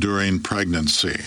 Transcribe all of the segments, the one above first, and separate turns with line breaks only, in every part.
during pregnancy.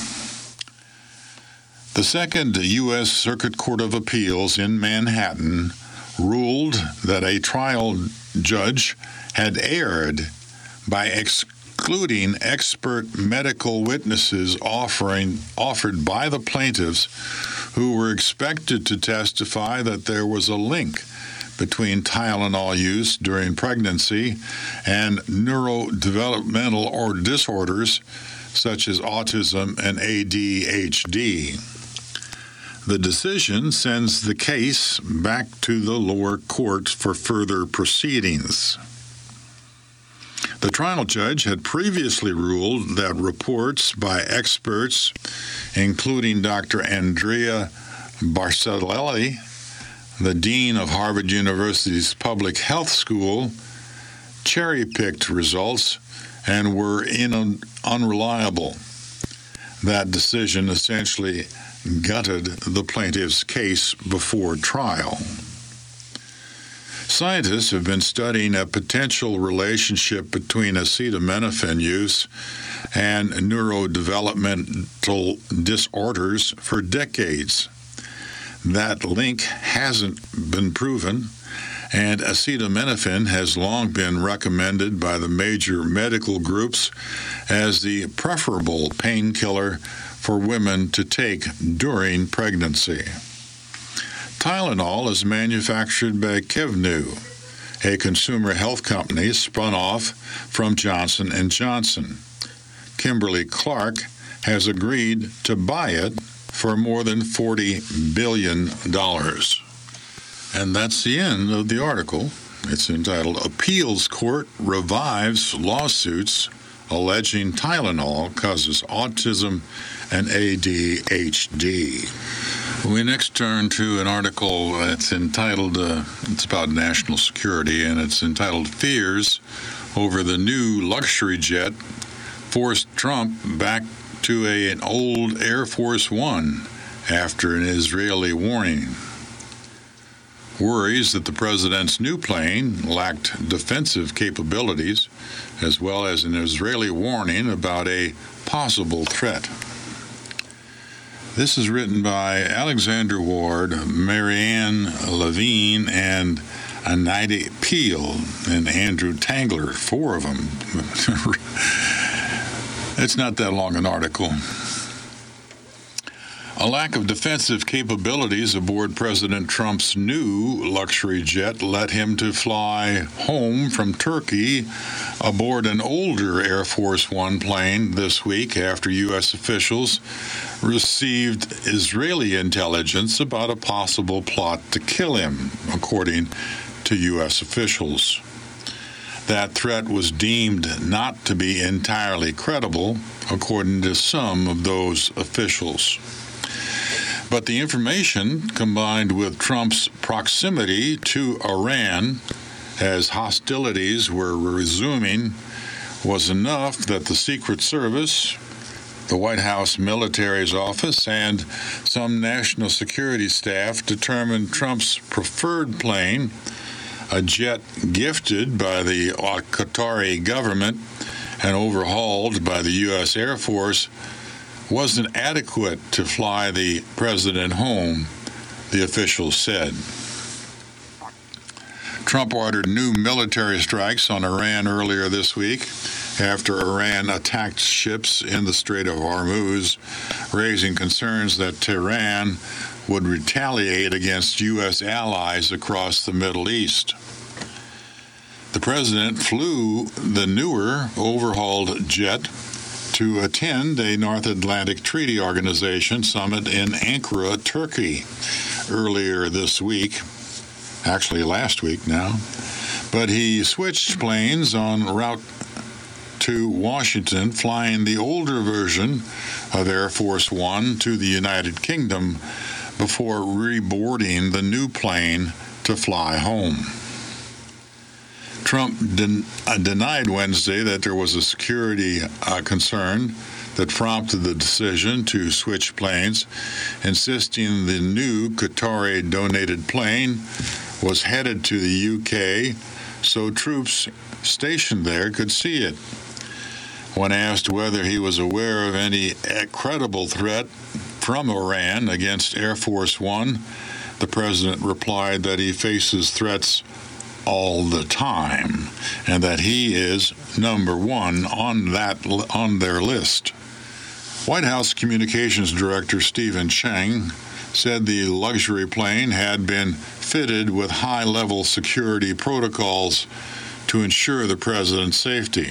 The Second U.S. Circuit Court of Appeals in Manhattan ruled that a trial judge had erred by excluding expert medical witnesses offered by the plaintiffs who were expected to testify that there was a link between Tylenol use during pregnancy and neurodevelopmental or disorders such as autism and ADHD. The decision sends the case back to the lower court for further proceedings. The trial judge had previously ruled that reports by experts, including Dr. Andrea Barcelelli, the dean of Harvard University's Public Health School, cherry-picked results and were unreliable. That decision essentially gutted the plaintiff's case before trial. Scientists have been studying a potential relationship between acetaminophen use and neurodevelopmental disorders for decades. That link hasn't been proven, and acetaminophen has long been recommended by the major medical groups as the preferable painkiller for women to take during pregnancy. Tylenol is manufactured by Kevnu, a consumer health company spun off from Johnson & Johnson. Kimberly-Clark has agreed to buy it for more than $40 billion. And that's the end of the article. It's entitled, Appeals Court Revives Lawsuits Alleging Tylenol Causes Autism and ADHD. We next turn to an article that's entitled, it's about national security, and it's entitled, Fears Over the New Luxury Jet Forced Trump Back to an Old Air Force One after an Israeli warning. Worries that the president's new plane lacked defensive capabilities, as well as an Israeli warning about a possible threat. This is written by Alexander Ward, Marianne Levine, and Anida Peel, and Andrew Tangler, 4 of them. It's not that long an article. A lack of defensive capabilities aboard President Trump's new luxury jet led him to fly home from Turkey aboard an older Air Force One plane this week after U.S. officials received Israeli intelligence about a possible plot to kill him, according to U.S. officials. That threat was deemed not to be entirely credible, according to some of those officials. But the information, combined with Trump's proximity to Iran as hostilities were resuming, was enough that the Secret Service, the White House Military's Office, and some national security staff determined Trump's preferred plane, a jet gifted by the Qatari government and overhauled by the U.S. Air Force, wasn't adequate to fly the president home, the officials said. Trump ordered new military strikes on Iran earlier this week after Iran attacked ships in the Strait of Hormuz, raising concerns that Tehran would retaliate against U.S. allies across the Middle East. The president flew the newer, overhauled jet to attend a North Atlantic Treaty Organization summit in Ankara, Turkey, earlier this week, actually last week now, but he switched planes en route to Washington, flying the older version of Air Force One to the United Kingdom before reboarding the new plane to fly home. Trump denied Wednesday that there was a security concern that prompted the decision to switch planes, insisting the new Qatari-donated plane was headed to the UK so troops stationed there could see it. When asked whether he was aware of any credible threat from Iran against Air Force One, the president replied that he faces threats all the time and that he is number one on their list. White House Communications Director Stephen Chang said the luxury plane had been fitted with high-level security protocols to ensure the president's safety.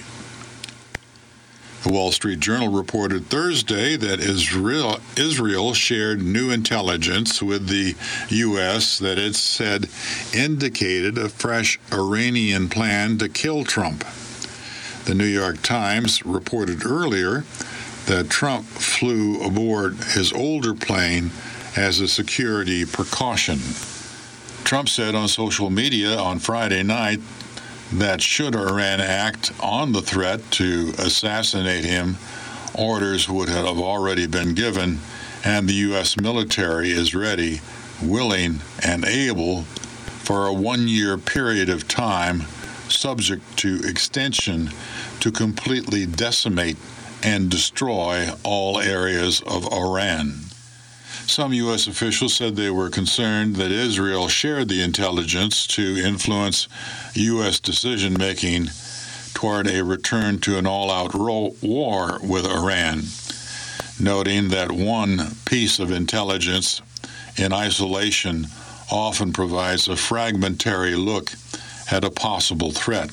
The Wall Street Journal reported Thursday that Israel shared new intelligence with the U.S. that it said indicated a fresh Iranian plan to kill Trump. The New York Times reported earlier that Trump flew aboard his older plane as a security precaution. Trump said on social media on Friday night that should Iran act on the threat to assassinate him, orders would have already been given, and the U.S. military is ready, willing, and able for a one-year period of time, subject to extension, to completely decimate and destroy all areas of Iran. Some U.S. officials said they were concerned that Israel shared the intelligence to influence U.S. decision-making toward a return to an all-out war with Iran, noting that one piece of intelligence in isolation often provides a fragmentary look at a possible threat.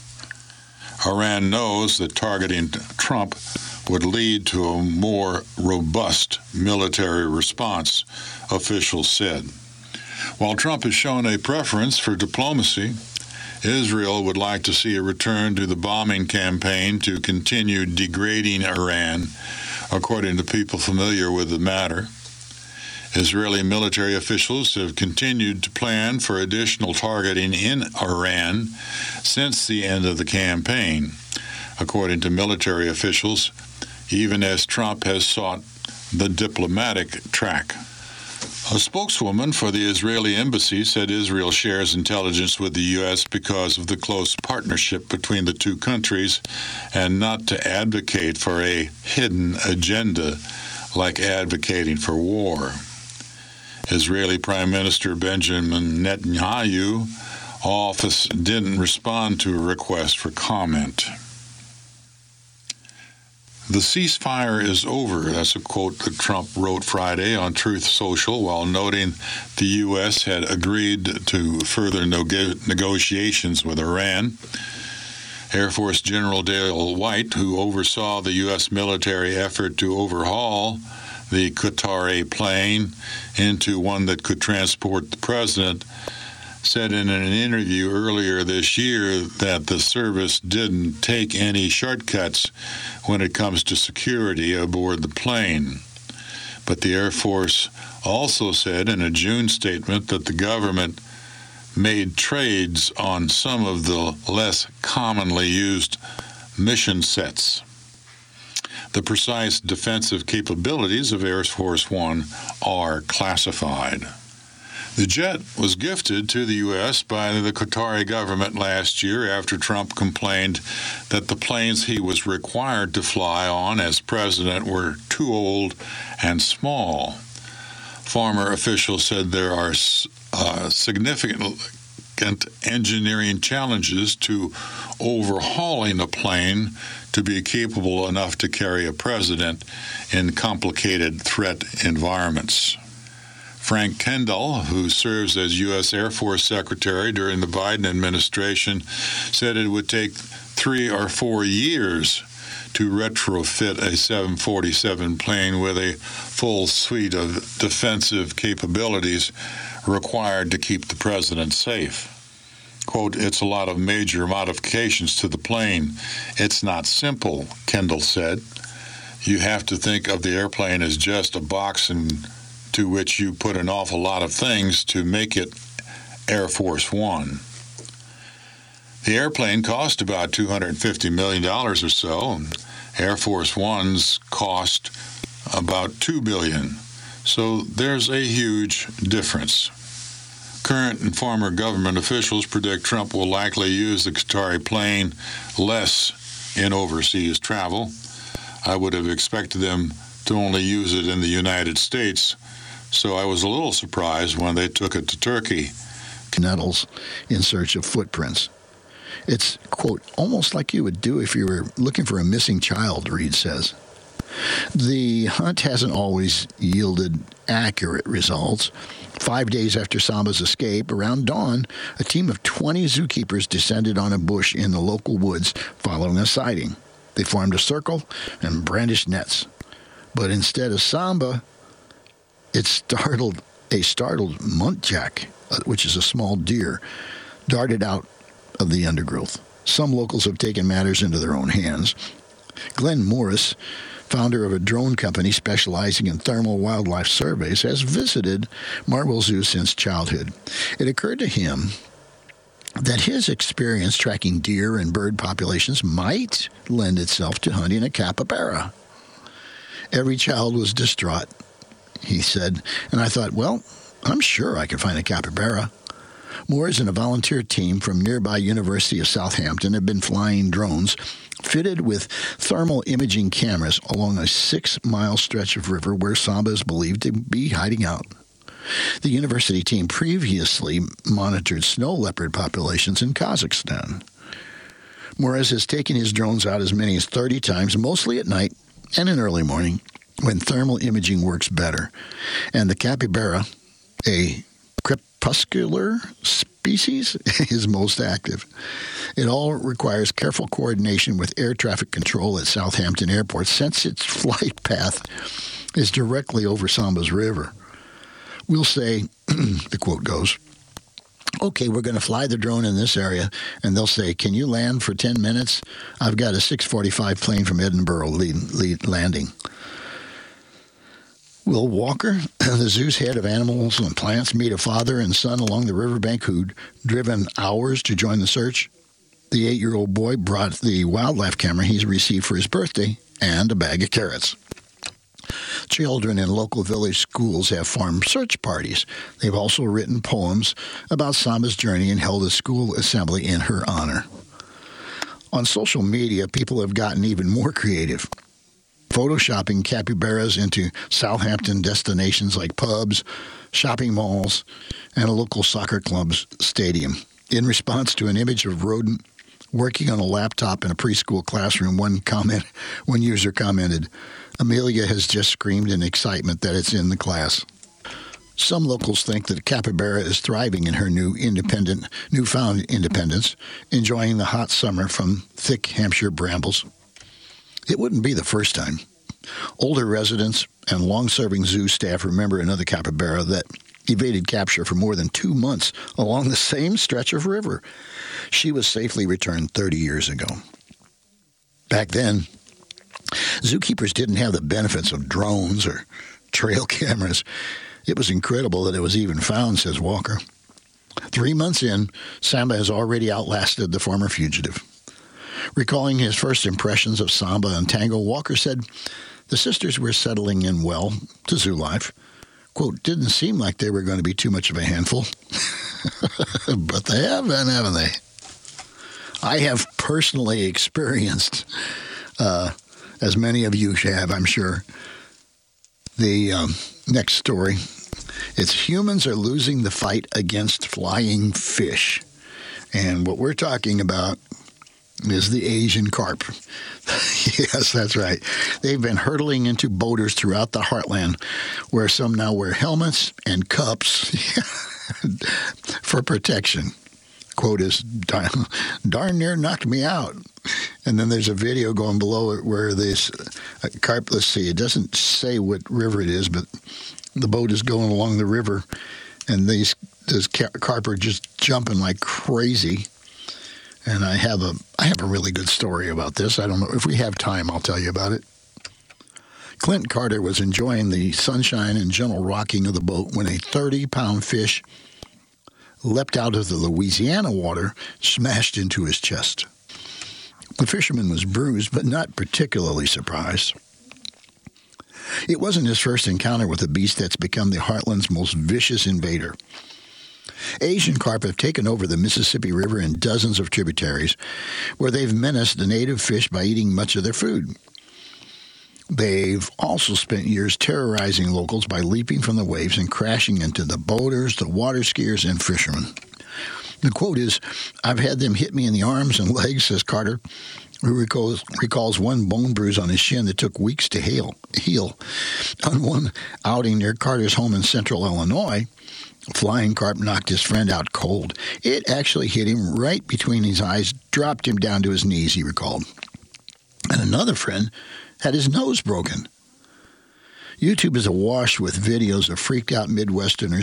Iran knows that targeting Trump would lead to a more robust military response, officials said. While Trump has shown a preference for diplomacy, Israel would like to see a return to the bombing campaign to continue degrading Iran, according to people familiar with the matter. Israeli military officials have continued to plan for additional targeting in Iran since the end of the campaign, according to military officials, even as Trump has sought the diplomatic track. A spokeswoman for the Israeli embassy said Israel shares intelligence with the U.S. because of the close partnership between the two countries and not to advocate for a hidden agenda like advocating for war. Israeli Prime Minister Benjamin Netanyahu's office didn't respond to a request for comment. The ceasefire is over. That's a quote that Trump wrote Friday on Truth Social while noting the U.S. had agreed to further negotiations with Iran. Air Force General Dale White, who oversaw the U.S. military effort to overhaul the Qatari plane into one that could transport the president, said in an interview earlier this year that the service didn't take any shortcuts when it comes to security aboard the plane. But the Air Force also said in a June statement that the government made trades on some of the less commonly used mission sets. The precise defensive capabilities of Air Force One are classified. The jet was gifted to the U.S. by the Qatari government last year after Trump complained that the planes he was required to fly on as president were too old and small. Former officials said there are significant engineering challenges to overhauling a plane to be capable enough to carry a president in complicated threat environments. Frank Kendall, who serves as U.S. Air Force Secretary during the Biden administration, said it would take 3 or 4 years to retrofit a 747 plane with a full suite of defensive capabilities required to keep the president safe. Quote, "It's a lot of major modifications to the plane. It's not simple," Kendall said. "You have to think of the airplane as just a box to which you put an awful lot of things to make it Air Force One." The airplane cost about $250 million or so. Air Force One's cost about $2 billion. So there's a huge difference. Current and former government officials predict Trump will likely use the Qatari plane less in overseas travel. I would have expected them to only use it in the United States, so I was a little surprised when they took it to Turkey.
Nettles in search of footprints. It's, quote, almost like you would do if you were looking for a missing child, Reed says. The hunt hasn't always yielded accurate results. 5 days after Samba's escape, around dawn, a team of 20 zookeepers descended on a bush in the local woods following a sighting. They formed a circle and brandished nets. But instead of Samba, a startled muntjac, which is a small deer, darted out of the undergrowth. Some locals have taken matters into their own hands. Glenn Morris, founder of a drone company specializing in thermal wildlife surveys, has visited Marwell Zoo since childhood. It occurred to him that his experience tracking deer and bird populations might lend itself to hunting a capybara. Every child was distraught, he said, and I thought, well, I'm sure I could find a capybara. Moores and a volunteer team from nearby University of Southampton have been flying drones fitted with thermal imaging cameras along a 6-mile stretch of river where Samba is believed to be hiding out. The university team previously monitored snow leopard populations in Kazakhstan. Moores has taken his drones out as many as 30 times, mostly at night and in early morning, when thermal imaging works better. And the capybara, a crepuscular species, is most active. It all requires careful coordination with air traffic control at Southampton Airport, since its flight path is directly over Samba's River. We'll say, the quote goes, okay, we're going to fly the drone in this area, and they'll say, can you land for 10 minutes? I've got a 6:45 plane from Edinburgh landing. Will Walker, the zoo's head of animals and plants, meet a father and son along the riverbank who'd driven hours to join the search? The 8-year-old boy brought the wildlife camera he's received for his birthday and a bag of carrots. Children in local village schools have formed search parties. They've also written poems about Samba's journey and held a school assembly in her honor. On social media, people have gotten even more creative, photoshopping capybaras into Southampton destinations like pubs, shopping malls, and a local soccer club's stadium. In response to an image of rodent working on a laptop in a preschool classroom, one user commented, Amelia has just screamed in excitement that it's in the class. Some locals think that capybara is thriving in her newfound independence, enjoying the hot summer from thick Hampshire brambles. It wouldn't be the first time. Older residents and long-serving zoo staff remember another capybara that evaded capture for more than 2 months along the same stretch of river. She was safely returned 30 years ago. Back then, zookeepers didn't have the benefits of drones or trail cameras. It was incredible that it was even found, says Walker. 3 months in, Samba has already outlasted the former fugitive. Recalling his first impressions of Samba and Tango, Walker said the sisters were settling in well to zoo life. Quote, didn't seem like they were going to be too much of a handful. But they have been, haven't they? I have personally experienced, as many of you have, I'm sure, the next story. It's humans are losing the fight against flying fish. And what we're talking about is the Asian carp. Yes, that's right. They've been hurtling into boaters throughout the heartland, where some now wear helmets and cups for protection. Quote is, darn near knocked me out. And then there's a video going below it where this carp, let's see, it doesn't say what river it is, but the boat is going along the river, and this carp are just jumping like crazy. And I have a really good story about this. I don't know if we have time, I'll tell you about it. Clint Carter was enjoying the sunshine and gentle rocking of the boat when a 30-pound fish leapt out of the Louisiana water, smashed into his chest. The fisherman was bruised, but not particularly surprised. It wasn't his first encounter with a beast that's become the heartland's most vicious invader. Asian carp have taken over the Mississippi River and dozens of tributaries, where they've menaced the native fish by eating much of their food. They've also spent years terrorizing locals by leaping from the waves and crashing into the boaters, the water skiers, and fishermen. The quote is, "I've had them hit me in the arms and legs," says Carter, who recalls one bone bruise on his shin that took weeks to heal. On one outing near Carter's home in central Illinois, flying carp knocked his friend out cold. It actually hit him right between his eyes, dropped him down to his knees, he recalled. And another friend had his nose broken. YouTube is awash with videos of freaked-out Midwesterners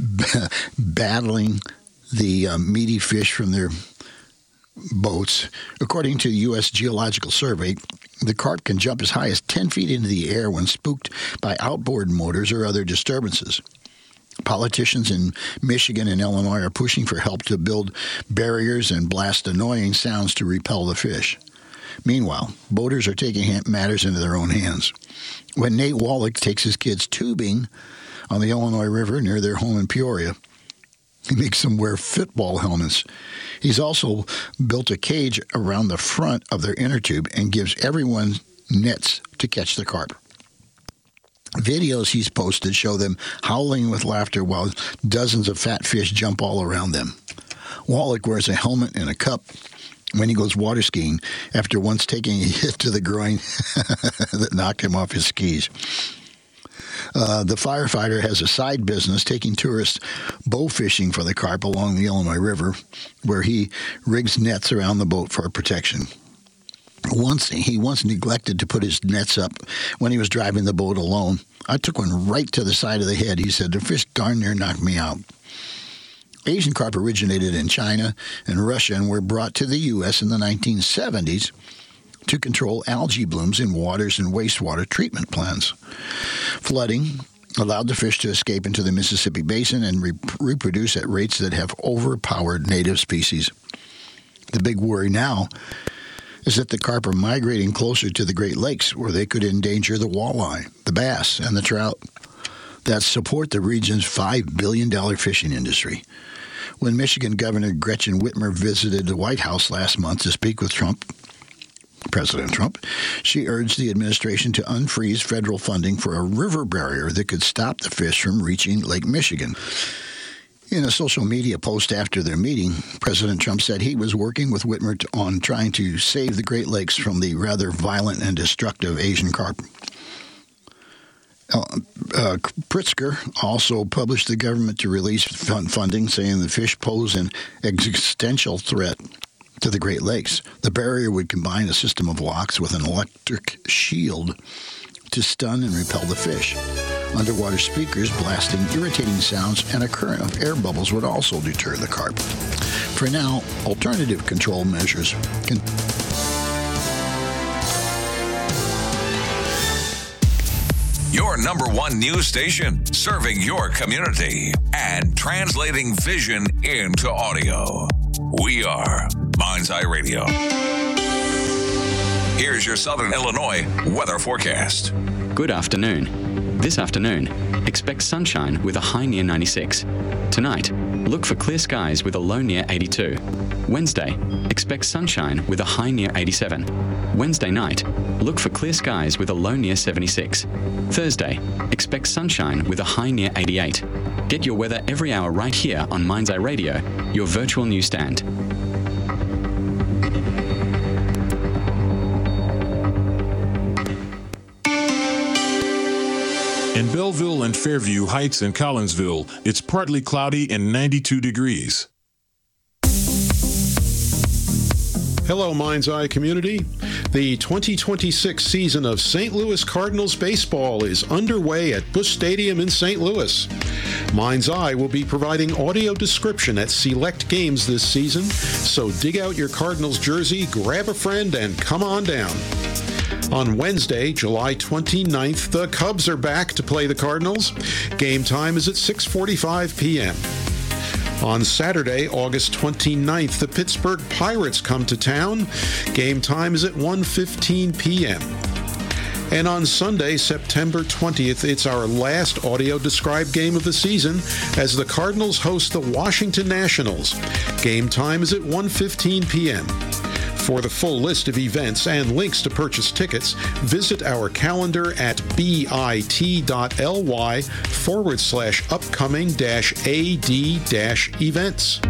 battling the meaty fish from their boats. According to the U.S. Geological Survey, the carp can jump as high as 10 feet into the air when spooked by outboard motors or other disturbances. Politicians in Michigan and Illinois are pushing for help to build barriers and blast annoying sounds to repel the fish. Meanwhile, boaters are taking matters into their own hands. When Nate Wallach takes his kids tubing on the Illinois River near their home in Peoria, he makes them wear football helmets. He's also built a cage around the front of their inner tube and gives everyone nets to catch the carp. Videos he's posted show them howling with laughter while dozens of fat fish jump all around them. Wallach wears a helmet and a cup when he goes water skiing after once taking a hit to the groin that knocked him off his skis. The firefighter has a side business taking tourists bow fishing for the carp along the Illinois River, where he rigs nets around the boat for protection. He once neglected to put his nets up when he was driving the boat alone. "I took one right to the side of the head," he said. "The fish darn near knocked me out." Asian carp originated in China and Russia and were brought to the U.S. in the 1970s to control algae blooms in waters and wastewater treatment plants. Flooding allowed the fish to escape into the Mississippi Basin and reproduce at rates that have overpowered native species. The big worry now is that the carp are migrating closer to the Great Lakes, where they could endanger the walleye, the bass, and the trout that support the region's $5 billion fishing industry. When Michigan Governor Gretchen Whitmer visited the White House last month to speak with President Trump, she urged the administration to unfreeze federal funding for a river barrier that could stop the fish from reaching Lake Michigan. In a social media post after their meeting, President Trump said he was working with Whitmer on trying to save the Great Lakes from the rather violent and destructive Asian carp. Pritzker also published the government to release funding, saying the fish pose an existential threat to the Great Lakes. The barrier would combine a system of locks with an electric shield to stun and repel the fish. Underwater speakers blasting irritating sounds and a current of air bubbles would also deter the carp. For now, alternative control measures can...
Your number one news station, serving your community and translating vision into audio. We are Mind's Eye Radio. Here's your Southern Illinois weather forecast.
Good afternoon. This afternoon, expect sunshine with a high near 96. Tonight, look for clear skies with a low near 82. Wednesday, expect sunshine with a high near 87. Wednesday night, look for clear skies with a low near 76. Thursday, expect sunshine with a high near 88. Get your weather every hour right here on Mind's Eye Radio, your virtual newsstand.
In Belleville and Fairview Heights and Collinsville, it's partly cloudy and 92 degrees. Hello, Mind's Eye community. The 2026 season of St. Louis Cardinals baseball is underway at Busch Stadium in St. Louis. Mind's Eye will be providing audio description at select games this season, so dig out your Cardinals jersey, grab a friend, and come on down. On Wednesday, July 29th, the Cubs are back to play the Cardinals. Game time is at 6:45 p.m. On Saturday, August 29th, the Pittsburgh Pirates come to town. Game time is at 1:15 p.m. And on Sunday, September 20th, it's our last audio described game of the season as the Cardinals host the Washington Nationals. Game time is at 1:15 p.m. For the full list of events and links to purchase tickets, visit our calendar at bit.ly/upcoming-ad-events.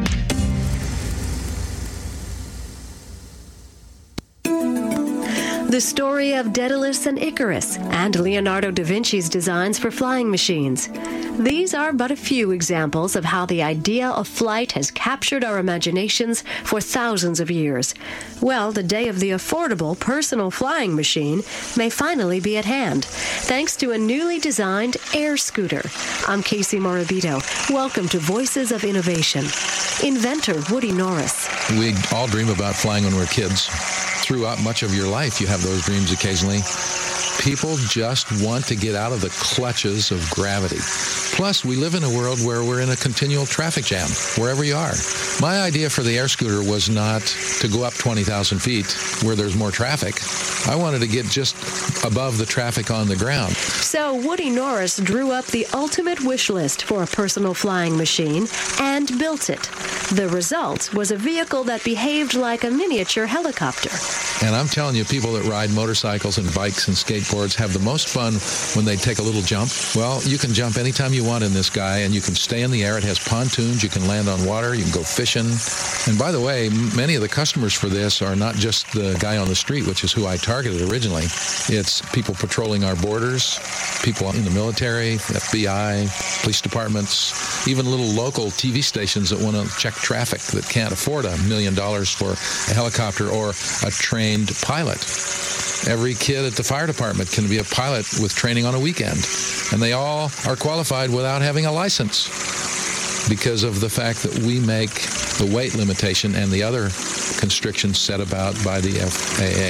The story of Daedalus and Icarus, and Leonardo da Vinci's designs for flying machines. These are but a few examples of how the idea of flight has captured our imaginations for thousands of years. Well, the day of the affordable personal flying machine may finally be at hand, thanks to a newly designed air scooter. I'm Casey Morabito. Welcome to Voices of Innovation. Inventor Woody Norris.
We all dream about flying when we're kids. Throughout much of your life, you have those dreams occasionally. People just want to get out of the clutches of gravity. Plus, we live in a world where we're in a continual traffic jam, wherever you are. My idea for the air scooter was not to go up 20,000 feet where there's more traffic. I wanted to get just above the traffic on the ground.
So Woody Norris drew up the ultimate wish list for a personal flying machine and built it. The result was a vehicle that behaved like a miniature helicopter.
And I'm telling you, people that ride motorcycles and bikes and skateboards have the most fun when they take a little jump. Well, you can jump anytime you want in this guy, and you can stay in the air. It has pontoons. You can land on water. You can go fishing. And by the way, many of the customers for this are not just the guy on the street, which is who I targeted originally. It's people patrolling our borders, people in the military, FBI, police departments, even little local TV stations that want to check traffic that can't afford $1 million for a helicopter or a trained pilot. Every kid at the fire department can be a pilot with training on a weekend. And they all are qualified without having a license because of the fact that we make the weight limitation and the other constrictions set about by the FAA.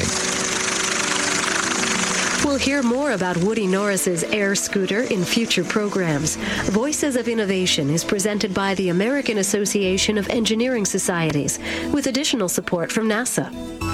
We'll hear more about Woody Norris's air scooter in future programs. Voices of Innovation is presented by the American Association of Engineering Societies with additional support from NASA.